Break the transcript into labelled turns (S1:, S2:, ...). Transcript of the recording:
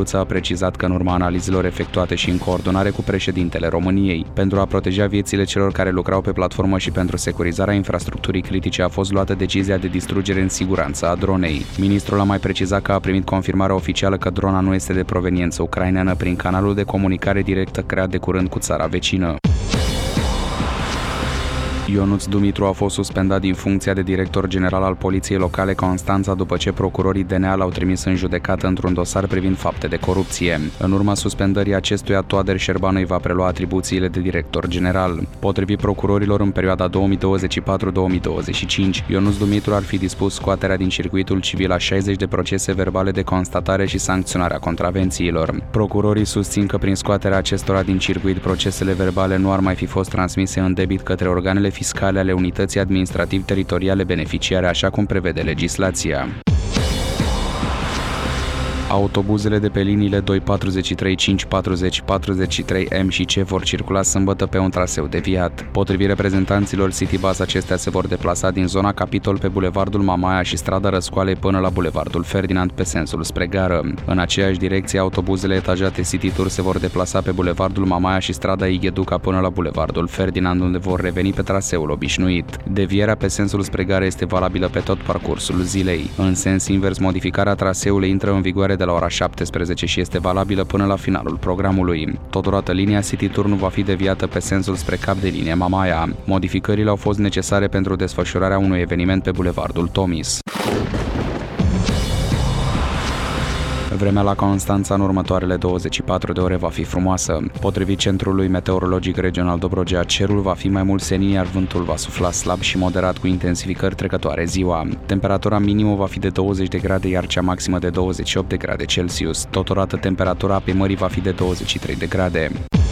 S1: a precizat că în urma analizelor efectuate și în coordonare cu președintele României, pentru a proteja viețile celor care lucrau pe platformă și pentru securizarea infrastructurii critice a fost luată decizia de distrugere în siguranță a dronei. Ministrul a mai precizat că a primit confirmarea oficială că drona nu este de proveniență ucraineană prin canalul de comunicare directă creat de curând cu țara vecină. Ionuț Dumitru a fost suspendat din funcția de director general al Poliției Locale Constanța după ce procurorii DNA l-au trimis în judecată într-un dosar privind fapte de corupție. În urma suspendării acestuia, Toader Șerban îi va prelua atribuțiile de director general. Potrivit procurorilor, în perioada 2024-2025, Ionuț Dumitru ar fi dispus scoaterea din circuitul civil a 60 de procese verbale de constatare și sancționare a contravențiilor. Procurorii susțin că prin scoaterea acestora din circuit, procesele verbale nu ar mai fi fost transmise în debit către organele fiscale ale unității administrativ-teritoriale beneficiare, așa cum prevede legislația. Autobuzele de pe liniile 243, 540, 43M și C vor circula sâmbătă pe un traseu deviat. Potrivit reprezentanților Citybus, acestea se vor deplasa din zona Capitol pe bulevardul Mamaia și strada Răscoalei până la bulevardul Ferdinand pe sensul spre gară. În aceeași direcție, autobuzele etajate City Tour se vor deplasa pe bulevardul Mamaia și strada Igheduca până la bulevardul Ferdinand, unde vor reveni pe traseul obișnuit. Devierea pe sensul spre gară este valabilă pe tot parcursul zilei. În sens invers, modificarea traseului intră în vigoare de la ora 17 și este valabilă până la finalul programului. Totodată, linia City Tour nu va fi deviată pe sensul spre cap de linie Mamaia. Modificările au fost necesare pentru desfășurarea unui eveniment pe bulevardul Tomis. Vremea la Constanța în următoarele 24 de ore va fi frumoasă. Potrivit Centrului Meteorologic Regional Dobrogea, cerul va fi mai mult senin, iar vântul va sufla slab și moderat cu intensificări trecătoare ziua. Temperatura minimă va fi de 20 de grade, iar cea maximă de 28 de grade Celsius. Totodată, temperatura apei mării va fi de 23 de grade.